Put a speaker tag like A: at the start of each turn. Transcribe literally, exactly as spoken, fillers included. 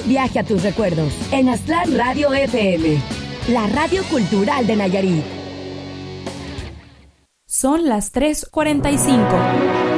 A: viaje a tus recuerdos en Aztlán Radio F M, la radio cultural de Nayarit.
B: Son las tres cuarenta y cinco.